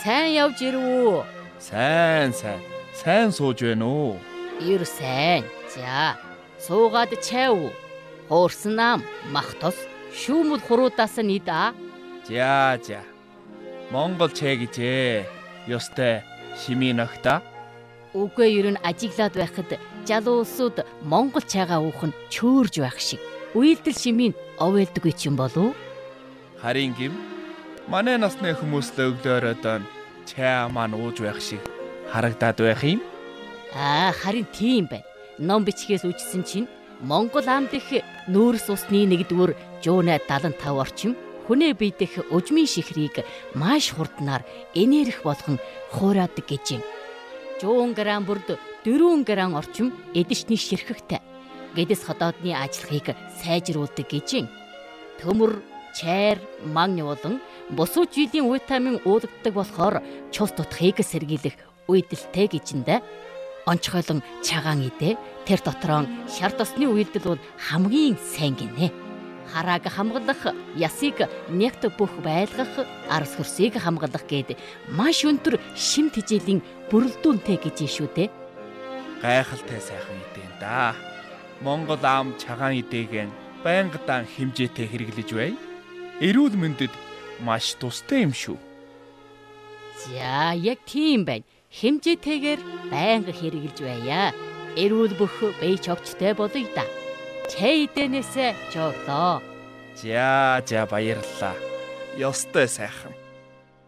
Сайн явж ирв үү? Сайн сууж байна уу? Ир сайн. За, суугаад чав. Хуурсан нам, мах тос, шүүмэл хуруудаас нь идэ. За. Монгол чай гэжээ. Ёстой шимийн огта. Үгүй ер нь ажиглаад байхад залуу улсууд монгол чайгаа уух нь чөөрж байх шиг. Үйлдэл шимийн овойлдоггүй ч юм болов? Харин гим манай насны хүмүүс л өглөөрөө чай маань ууж байх шиг харагдаад байх юм. Харин тийм байна. Ном бичгээс үжсэн чинь Монгол амд их нүүрс усны 1-р жуунай 75 орчим хүнээ биедэх ужмын шихрийг маш хурднаар энерги болгон хуураадаг гэж юм. 100 грамм бүрд 4 грамм орчим эдэшний ширхэгтэй. Гэдэс ходоодны ажиллахыг сайжруулдаг гэж юм. Төмөр, чайр, магний болон бусуу жилийн витамин уулгдаг болохоор чус тутахыг сэргийлэх үйлдэлтэй гэжиндэ. Онцгойлон чагаан идэ. Тэр дотроон шар тосны үйлдэл бол хамгийн сайн гинэ. Харааг хамгаалах, ясыг нэгт бүх байлгах, арс хөрсийг хамгаалах гээд маш өндөр шим тэжээлийн бүрэлдэхүүнтэй гэж шүү дээ. Гайхалтай сайхан идээн да. Монгол ам чагаан идээгэн байнгадаа хэмжээтэй хэрэглэж бай. Эрүүл мэндэд маш тустай юм шүү. За, яг тийм байна. Хэмжээтэйгээр байнга хэрэглэж байя. Эрүүл бүх бие чогчтой болъё да. Чай идэнээсээ жоглоо. За баярлалаа. Ёстой сайхан.